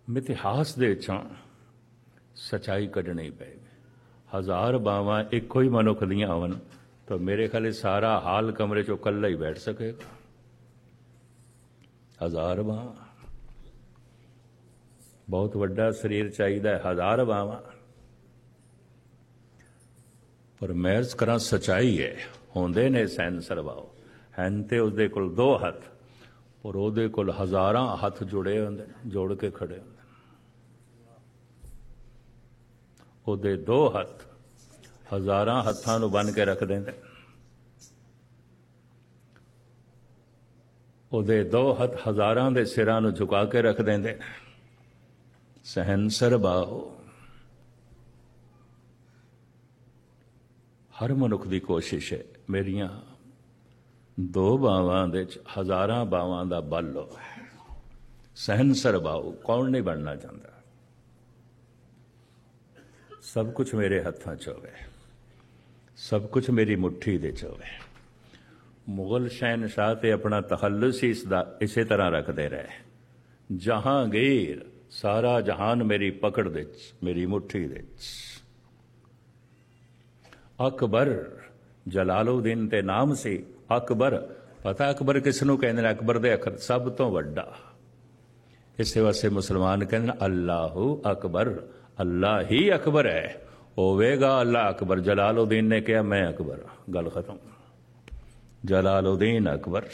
ਮਿਥਿਹਾਸ ਦੇ ਵਿੱਚੋਂ ਸੱਚਾਈ ਕੱਢਣੀ ਪਏਗੀ। ਹਜ਼ਾਰ ਬਾਵਾਂ ਇੱਕੋ ਹੀ ਮਨੁੱਖ ਦੀਆਂ ਹੋਣ ਤਾਂ ਮੇਰੇ ਖਿਆਲ ਸਾਰਾ ਹਾਲ ਕਮਰੇ 'ਚੋਂ ਇਕੱਲਾ ਹੀ ਬੈਠ ਸਕੇਗਾ। ਹਜ਼ਾਰ ਬਾਵਾਂ ਬਹੁਤ ਵੱਡਾ ਸਰੀਰ ਚਾਹੀਦਾ, ਹਜ਼ਾਰ ਬਾਵਾਂ। ਪਰ ਮੈਂ ਅਰਜ਼ ਕਰਾਂ ਸੱਚਾਈ ਹੈ, ਹੁੰਦੇ ਨੇ ਸੈਂਸਰ ਬਾਓ ਹਨ ਤੇ ਉਸਦੇ ਕੋਲ ਦੋ ਹੱਥ, ਪਰ ਉਹਦੇ ਕੋਲ ਹਜ਼ਾਰਾਂ ਹੱਥ ਜੁੜੇ ਹੁੰਦੇ, ਜੋੜ ਕੇ ਖੜੇ ਹੁੰਦੇ। ਉਹਦੇ ਦੋ ਹੱਥ ਹਜ਼ਾਰਾਂ ਹੱਥਾਂ ਨੂੰ ਬੰਨ ਕੇ ਰੱਖ ਦਿੰਦੇ। ਉਹਦੇ ਦੋ ਹੱਥ ਹਜ਼ਾਰਾਂ ਦੇ ਸਿਰਾਂ ਨੂੰ ਝੁਕਾ ਕੇ ਰੱਖ ਦਿੰਦੇ। ਸਹਿਨਸਰ ਬਾਹੋ। ਹਰ ਮਨੁੱਖ ਦੀ ਕੋਸ਼ਿਸ਼ ਹੈ ਮੇਰੀਆਂ ਦੋ ਬਾਵਾਂ ਦੇ ਹਜ਼ਾਰਾਂ ਬਾਵਾਂ ਦਾ ਬਲ ਹੋਵੇ। ਸਹਿਨਸਰ ਬਾਹੋ ਕੌਣ ਨਹੀਂ ਬਣਨਾ ਚਾਹੁੰਦਾ? ਸਭ ਕੁਝ ਮੇਰੇ ਹੱਥਾਂ 'ਚ ਹੋਵੇ, ਸਭ ਕੁਝ ਮੇਰੀ ਮੁੱਠੀ ਦੇ 'ਚ ਹੋਵੇ। ਮੁਗਲ ਸ਼ਹਿਨਸ਼ਾਹ ਤੇ ਆਪਣਾ ਤਖੱਲੁਸ ਹੀ ਇਸੇ ਤਰ੍ਹਾਂ ਰੱਖਦੇ ਰਹੇ। ਜਹਾਂਗੀਰ ਸਾਰਾ ਜਹਾਨ ਮੇਰੀ ਪਕੜ ਦੇ 'ਚ, ਮੇਰੀ ਮੁੱਠੀ ਦੇ 'ਚ। ਅਕਬਰ ਜਲਾਲੁਦੀਨ ਤੇ ਨਾਮ ਸੀ ਅਕਬਰ। ਪਤਾ ਅਕਬਰ ਕਿਸ ਨੂੰ ਕਹਿੰਦੇ ਨੇ? ਅਕਬਰ ਦੇ ਅੱਖਰ ਸਭ ਤੋਂ ਵੱਡਾ। ਇਸੇ ਵਾਸਤੇ ਮੁਸਲਮਾਨ ਕਹਿੰਦੇ ਨੇ ਅੱਲਾਹੂ ਅਕਬਰ, ਅੱਲਾ ਹੀ ਅਕਬਰ ਹੈ। ਹੋਵੇਗਾ ਅੱਲਾ ਅਕਬਰ। ਜਲਾਲੁਦੀਨ ਨੇ ਕਿਹਾ ਮੈਂ ਅਕਬਰ, ਗੱਲ ਖਤਮ। ਜਲਾਲੁਦੀਨ ਅਕਬਰ।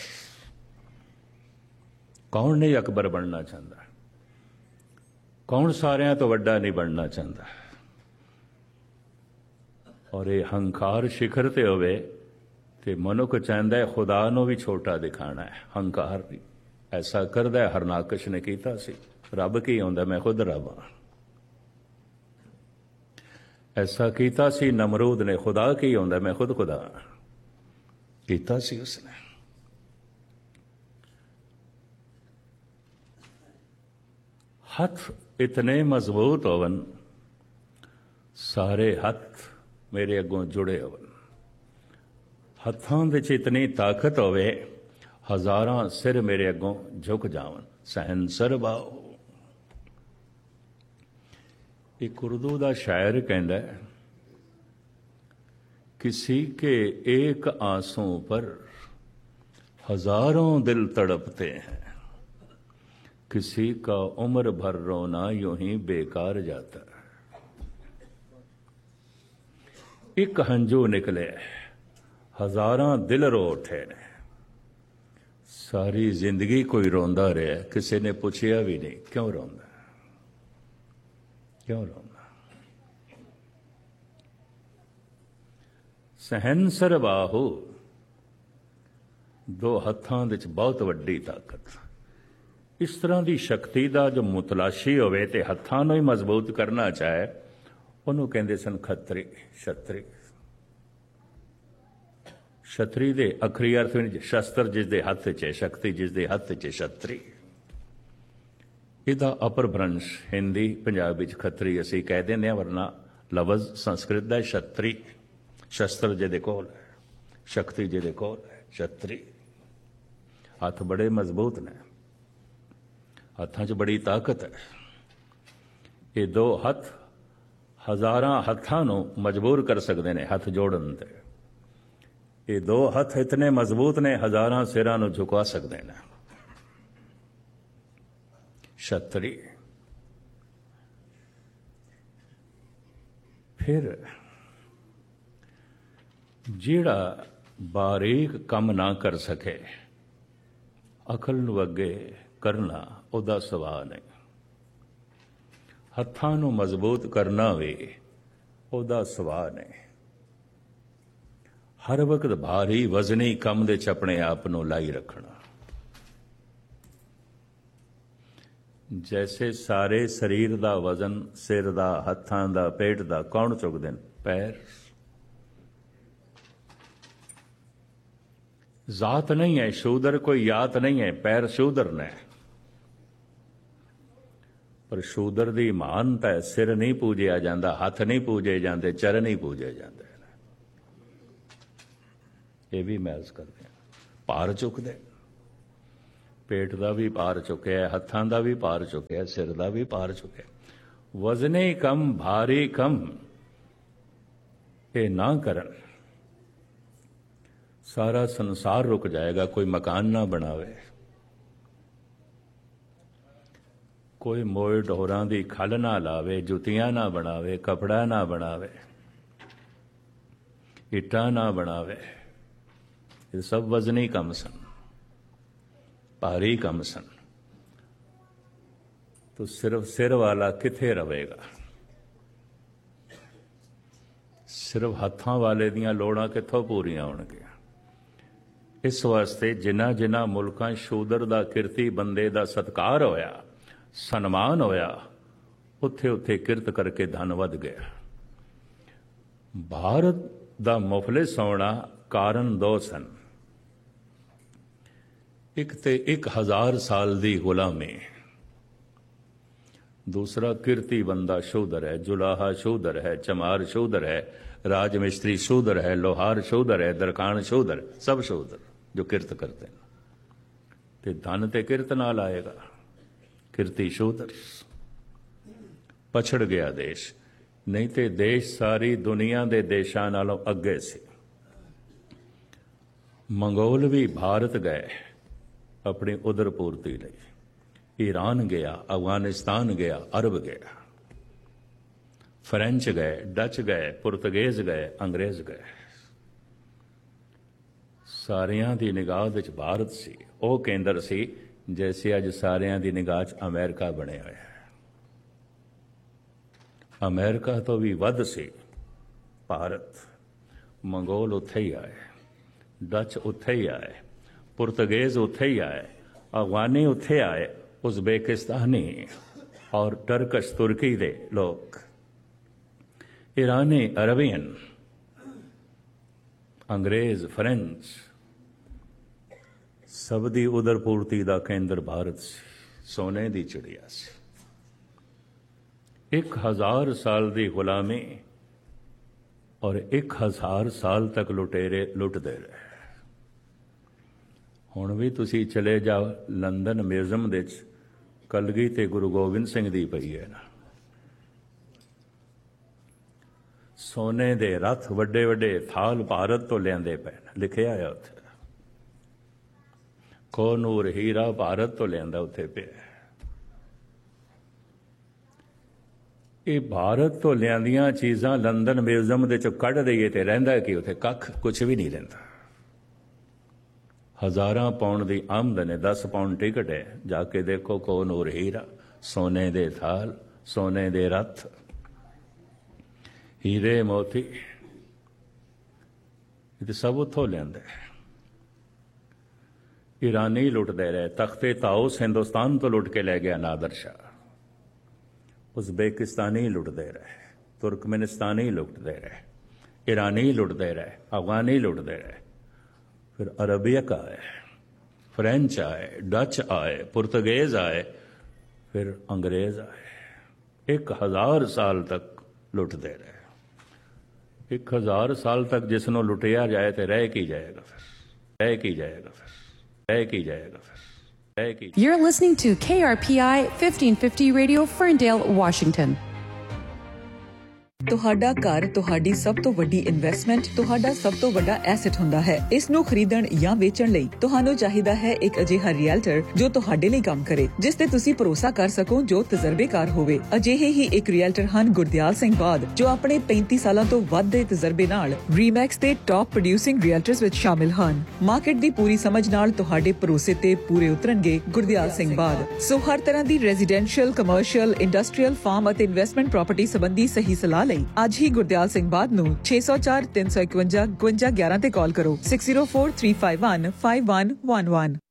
ਕੌਣ ਨਹੀਂ ਅਕਬਰ ਬਣਨਾ ਚਾਹੁੰਦਾ? ਕੌਣ ਸਾਰਿਆਂ ਤੋਂ ਵੱਡਾ ਨਹੀਂ ਬਣਨਾ ਚਾਹੁੰਦਾ? ਔਰ ਇਹ ਹੰਕਾਰ ਸ਼ਿਖਰ ਤੇ ਹੋਵੇ ਤੇ ਮਨੁੱਖ ਚਾਹੁੰਦਾ ਹੈ ਖੁਦਾ ਨੂੰ ਵੀ ਛੋਟਾ ਦਿਖਾਣਾ ਹੈ। ਹੰਕਾਰ ਵੀ ਐਸਾ ਕਰਦਾ ਹੈ। ਹਰਨਾਕਸ਼ ਨੇ ਕੀਤਾ ਸੀ। ਰੱਬ ਕੀ ਹੁੰਦਾ? ਮੈਂ ਖੁਦ ਰੱਬ ਹਾਂ। ਐਸਾ ਕੀਤਾ ਸੀ ਨਮਰੂਦ ਨੇ। ਖੁਦਾ ਕੀ ਹੁੰਦਾ? ਮੈਂ ਖੁਦ ਖੁਦਾ ਹਾਂ। ਕੀਤਾ ਸੀ ਉਸਨੇ। ਹੱਥ ਇਤਨੇ ਮਜ਼ਬੂਤ ਹੋਵਨ, ਸਾਰੇ ਹੱਥ ਮੇਰੇ ਅੱਗੋਂ ਜੁੜੇ ਹੋਵਨ। ਹੱਥਾਂ ਵਿੱਚ ਇਤਨੀ ਤਾਕਤ ਹੋਵੇ, ਹਜ਼ਾਰਾਂ ਸਿਰ ਮੇਰੇ ਅੱਗੋਂ ਝੁਕ ਜਾਵਨ। ਸਹਿਨਸਰ ਬਾਹੋ। एक उर्दू का शायर कहता है, किसी के एक आंसू पर हजारों दिल तड़पते हैं, किसी का उम्र भर रोना यूं ही बेकार जाता है। एक हंजू निकले हजारां दिल रो उठे ने। सारी जिंदगी कोई रोंदा रहा, किसी ने पूछया भी नहीं क्यों रोंदा, क्यों रोना? सहनसर बाहु। दो हत्थां विच बहुत वड्डी ताकत। इस तरह की शक्ति का जो मुतलाशी होवे ते हत्थां नूं ही मजबूत करना चाहे, उन्होंने कहते सन खत्री, छत्री। छत्री दे अखरी अर्थ में शस्त्र जिसदे हत्थ च है, शक्ति जिसदे हत्थ च है, छत्री। ਇਹਦਾ ਅਪਰ ਭ੍ਰੰਸ਼ ਹਿੰਦੀ ਪੰਜਾਬੀ 'ਚ ਖੱਤਰੀ ਅਸੀਂ ਕਹਿ ਦਿੰਦੇ ਹਾਂ, ਵਰਨਾ ਲਫ਼ਜ਼ ਸੰਸਕ੍ਰਿਤ ਦਾ ਛਤਰੀ। ਸ਼ਸਤਰ ਜਿਹਦੇ ਕੋਲ ਹੈ, ਸ਼ਕਤੀ ਜਿਹਦੇ ਕੋਲ ਹੈ, ਛਤਰੀ। ਹੱਥ ਬੜੇ ਮਜ਼ਬੂਤ ਨੇ, ਹੱਥਾਂ 'ਚ ਬੜੀ ਤਾਕਤ ਹੈ। ਇਹ ਦੋ ਹੱਥ ਹਜ਼ਾਰਾਂ ਹੱਥਾਂ ਨੂੰ ਮਜਬੂਰ ਕਰ ਸਕਦੇ ਨੇ ਹੱਥ ਜੋੜਨ ਤੇ। ਇਹ ਦੋ ਹੱਥ ਇਤਨੇ ਮਜ਼ਬੂਤ ਨੇ, ਹਜ਼ਾਰਾਂ ਸਿਰਾਂ ਨੂੰ ਝੁਕਾ ਸਕਦੇ ਨੇ। छत्री। फिर जिहड़ा बारीक काम ना कर सके, अकल नूं अगे करना उहदा सुभाव नहीं। हत्थां नूं मजबूत करना भी उहदा सुभाव नहीं। हर वक्त भारी वजनी काम दे च अपने आप नूं लाई रखना। जैसे सारे शरीर का वजन सिर का, हत्थां का, पेट का कौन चुकते हैं? पैर। जात नहीं है, शूदर कोई यात नहीं है, पैर शूदर ने। पर शूदर की महानता है, सिर नहीं पूजया जाता, हथ नहीं पूजे जाते, चरण नहीं पूजे जाते। ये भी महज करते हैं। भार चुकते, पेट का भी भार चुकिया, हत्थां का भी भार चुकिया, सिर का भी भार चुकिया। वजने कम भारी कम ये ना करन, सारा संसार रुक जाएगा। कोई मकान ना बनावे, कोई मोए ढोरां दी खल ना लावे, जुतियां ना बनावे, कपड़ा ना बनावे, इट्टा ना बनावे। ये सब वजनी कम सन, भारी कम सन। तो सिर्फ सिर वाला किथे रवेगा? सिर्फ हत्थां वाले दियां लोड़ां कित्थों पूरीआं होणगीआं? इस वास्ते जिन्हां जिन्हां मुल्कां शूदर दा किरती बंदे दा सत्कार होया, सन्मान होया, उत्थे उत्थे किरत करके धन वध गया। भारत दा मुफलिस होना कारण दो सन। एक ते 1000 साल दी गुलामी, दूसरा किरती बंदा शूदर है, जुलाहा शूदर है, चमार शूदर है, राजमिस्त्री शूदर है, लोहार शूदर है, दरकान शूदर, सब शूदर जो किरत करते हैं। ते धन ते किरत नाल आएगा। किरती शूदर पछड़ गया देश, नहीं ते देश सारी दुनिया दे देशां नालों अगे सी। मंगोल भी भारत गए अपनी उदर पूर्ति लई, ईरान गया, अफगानिस्तान गया, अरब गया, फ्रेंच गए, डच गए, पुर्तगेज गए, अंग्रेज गए। सारियां दी निगाह विच भारत सी, ਉਹ ਕੇਂਦਰ ਸੀ जैसे अज सारियां दी निगाह च अमेरिका बने हुए है। अमेरिका तो भी वध सी भारत। मंगोल उत्थे ही आए, डच उत्थे ही आए, पुर्तगेज उत्थे ही आए, अफगानी उत्थे आए, उज़्बेकिस्तानी और टर्कश तुर्की दे लोग, ईरानी, अरबियन, अंग्रेज, फ्रेंच, सब दी उदर पूर्ति दा केंद्र भारत सी, सोने दी चिड़िया सी। 1000 साल दी गुलामी और 1000 साल तक लुटेरे लुटते रहे। हुण भी तुसी चले जाओ लंदन म्यूजियम दे कलगी ते गुरु गोबिंद सिंह दी पई है ना, सोने दे रथ वड्डे वड्डे थाल भारत तो लियांदे पे, लिखिया है उत्थे। कोनूर हीरा भारत तो लियांदा उत्थे पे। ये भारत तो लियांदियां चीज़ां लंदन म्यूजियम दे चों कढ दईए ते रहिंदा कि उत्थे कख कुछ भी नहीं रहिंदा। 1000 पाउंड दी आमदन है, 10 पाउंड टिकट है, जाके देखो कोनूर हीरा, सोने दे थाल, सोने दे रथ, हीरे मोती, ये सब उत्थों लियांदे। ईरानी लुटते रहे, तख्ते ताउस हिंदुस्तान तो लुट के ले गया नादर शाह, उज़्बेकिस्तानी लुटते रहे, तुर्कमेनिस्तानी लुटते रहे, ईरानी लुटते रहे, अफगानी लुटते रहे, फिर अरबियक आए, फ्रेंच आए, डच आए, पुर्तगेज आए, फिर अंग्रेज आए। 1000 साल तक लुटते रहे। 1000 साल तक जिसनों लुटिया जाए तो रह की जाएगा, फिर रह की जाएगा, फिर रह की जाएगा, फिर रह की। You're listening to KRPI 1550 Radio, Ferndale, Washington. ਤੁਹਾਡਾ ਘਰ ਤੁਹਾਡੀ ਸਭ ਤੋਂ ਵੱਡੀ ਇਨਵੈਸਟਮੈਂਟ, ਤੁਹਾਡਾ ਸਭ ਤੋਂ ਵੱਡਾ ਐਸੈਟ ਹੁੰਦਾ ਹੈ। ਇਸ ਨੂੰ ਖਰੀਦਣ ਜਾਂ ਵੇਚਣ ਲਈ ਤੁਹਾਨੂੰ ਚਾਹੀਦਾ ਹੈ ਇੱਕ ਅਜਿਹਾ ਰੀਅਲਟਰ ਜੋ ਤੁਹਾਡੇ ਲਈ ਕੰਮ ਕਰੇ, ਜਿਸ ਤੇ ਤੁਸੀਂ ਭਰੋਸਾ ਕਰ ਸਕੋ, ਜੋ ਤਜਰਬੇਕਾਰ ਹੋਵੇ। ਅਜਿਹੇ ਹੀ ਇੱਕ ਰੀਅਲਟਰ ਹਨ ਗੁਰਦਿਆਲ ਸਿੰਘ ਬਾਦ, ਜੋ ਆਪਣੇ 35 ਸਾਲਾਂ ਤੋਂ ਵੱਧ ਦੇ ਤਜਰਬੇ ਨਾਲ ਰੀਮੈਕਸ ਦੇ ਟਾਪ ਪ੍ਰੋਡਿਊਸਿੰਗ ਰੀਅਲਟਰਸ ਵਿੱਚ ਸ਼ਾਮਿਲ ਹਨ। ਮਾਰਕੀਟ ਦੀ ਪੂਰੀ ਸਮਝ ਨਾਲ ਤੁਹਾਡੇ ਭਰੋਸੇ ਤੇ ਪੂਰੇ ਉਤਰਨਗੇ ਗੁਰਦਿਆਲ ਸਿੰਘ ਬਾਦ। ਸੋ ਹਰ ਤਰ੍ਹਾਂ ਦੀ ਰੈਜ਼ੀਡੈਂਸ਼ੀਅਲ, ਕਮਰਸ਼ੀਅਲ, ਇੰਡਸਟਰੀਅਲ, ਫਾਰਮ ਅਤੇ ਇਨਵੈਸਟਮੈਂਟ ਪ੍ਰਾਪਰਟੀ ਸੰਬੰਧੀ ਸਹੀ ਸਲਾਹ ਲਈ ਅੱਜ ਹੀ ਗੁਰਦਿਆਲ ਸਿੰਘ ਬਾਦ ਨੂੰ 604 351 5211 ਤੇ ਕਾਲ ਕਰੋ। 6043515111